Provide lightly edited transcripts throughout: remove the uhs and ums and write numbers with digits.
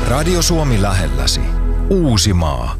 Radio Suomi lähelläsi. Uusimaa.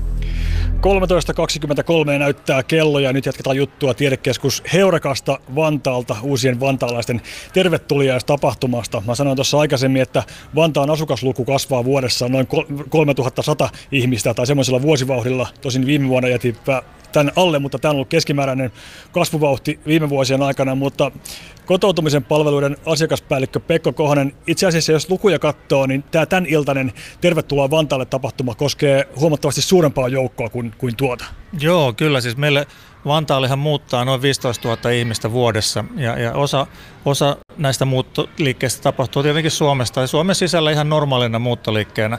13.23 näyttää kello ja nyt jatketaan juttua tiedekeskus Heurakasta Vantaalta uusien vantaalaisten tervetuliaistapahtumasta. Mä sanoin tuossa aikaisemmin, että Vantaan asukasluku kasvaa vuodessa noin 3100 ihmistä tai semmoisella vuosivauhdilla. Tosin viime vuonna jätin tämän alle, mutta tämä on ollut keskimääräinen kasvuvauhti viime vuosien aikana, mutta kotoutumisen palveluiden asiakaspäällikkö Pekko Kohonen, itse asiassa jos lukuja katsoo, niin tämä tämän iltainen Tervetuloa Vantaalle -tapahtuma koskee huomattavasti suurempaa joukkoa kuin tuota. Joo, kyllä. Siis meille Vantaallehan muuttaa noin 15 000 ihmistä vuodessa ja osa näistä muuttoliikkeistä tapahtuu tietenkin Suomesta ja Suomen sisällä ihan normaalina muuttoliikkeenä.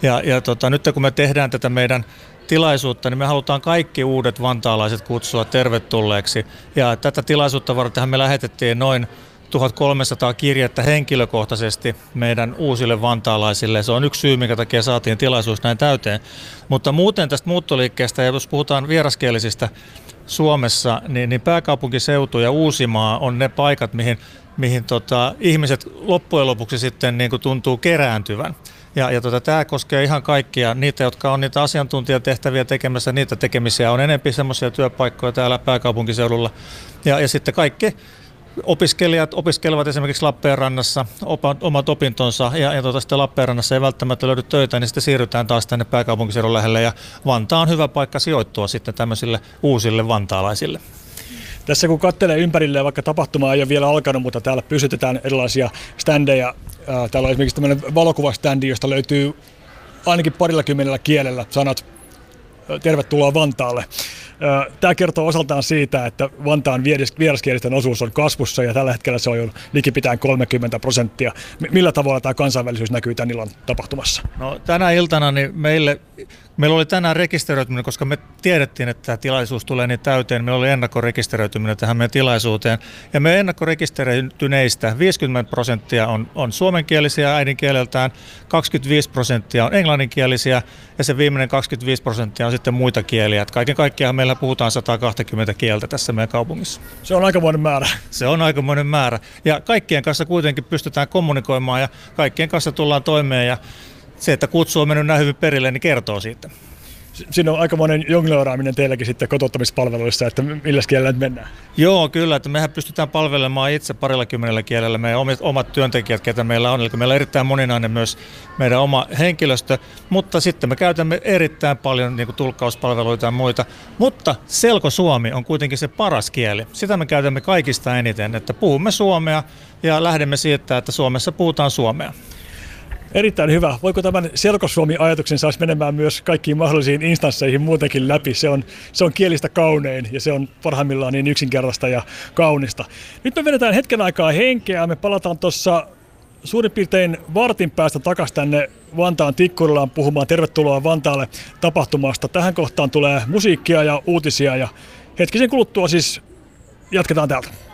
Nyt kun me tehdään tätä meidän tilaisuutta, niin me halutaan kaikki uudet vantaalaiset kutsua tervetulleeksi. Ja tätä tilaisuutta varten me lähetettiin noin 1300 kirjettä henkilökohtaisesti meidän uusille vantaalaisille. Se on yksi syy, minkä takia saatiin tilaisuus näin täyteen. Mutta muuten tästä muuttoliikkeestä, ja jos puhutaan vieraskielisistä Suomessa, niin pääkaupunkiseutu ja Uusimaa on ne paikat, mihin ihmiset loppujen lopuksi sitten niin kuin tuntuu kerääntyvän. Tämä koskee ihan kaikkia niitä, jotka on niitä asiantuntijatehtäviä tekemässä. Niitä tekemisiä on enemmän semmoisia työpaikkoja täällä pääkaupunkiseudulla. Ja sitten kaikki opiskelijat opiskelevat esimerkiksi Lappeenrannassa omat opintonsa ja sitten Lappeenrannassa ei välttämättä löydy töitä, niin sitten siirrytään taas tänne pääkaupunkiseudun lähelle ja Vantaa on hyvä paikka sijoittua sitten tämmöisille uusille vantaalaisille. Tässä kun katselee ympärilleen, vaikka tapahtuma ei ole vielä alkanut, mutta täällä pystytetään erilaisia ständeja. Täällä on esimerkiksi tämmöinen valokuvaständi, josta löytyy ainakin 20 kielellä sanat Tervetuloa Vantaalle. Tämä kertoo osaltaan siitä, että Vantaan vieraskielisten osuus on kasvussa ja tällä hetkellä se on jo likipitään 30%. Millä tavalla tämä kansainvälisyys näkyy tämän illan tapahtumassa? No, tänä iltana niin meillä oli tänään rekisteröityminen, koska me tiedettiin, että tämä tilaisuus tulee niin täyteen. Meillä oli ennakkorekisteröityminen tähän meidän tilaisuuteen. Ja me ennakkorekisteröityneistä 50% on suomenkielisiä äidinkieleltään, 25% on englanninkielisiä ja se viimeinen 25% on sitten muita kieliä. Kaiken kaikkiaan meillä puhutaan 120 kieltä tässä meidän kaupungissa. Se on aikamoinen määrä. Se on aikamoinen määrä. Ja kaikkien kanssa kuitenkin pystytään kommunikoimaan ja kaikkien kanssa tullaan toimeen ja se, että kutsu on mennyt näin hyvin perille, niin kertoo siitä. Siinä on aikamoinen jongleeraaminen teilläkin sitten kotouttamispalveluissa, että millä kielellä nyt mennään? Joo, kyllä. Että mehän pystytään palvelemaan itse 20 kielellä meidän omat työntekijät, ketä meillä on. Eli meillä on erittäin moninainen myös meidän oma henkilöstö, mutta sitten me käytämme erittäin paljon niin kuin tulkkauspalveluita ja muita. Mutta selkosuomi on kuitenkin se paras kieli. Sitä me käytämme kaikista eniten, että puhumme suomea ja lähdemme siitä, että Suomessa puhutaan suomea. Erittäin hyvä. Voiko tämän selkosuomi-ajatuksen saisi menemään myös kaikkiin mahdollisiin instansseihin muutenkin läpi? Se on kielistä kaunein ja se on parhaimmillaan niin yksinkertaista ja kaunista. Nyt me vedetään hetken aikaa henkeä. Me palataan tuossa suurin piirtein vartin päästä takaisin tänne Vantaan Tikkurilaan puhumaan Tervetuloa Vantaalle -tapahtumasta. Tähän kohtaan tulee musiikkia ja uutisia ja hetkisen kuluttua siis jatketaan täältä.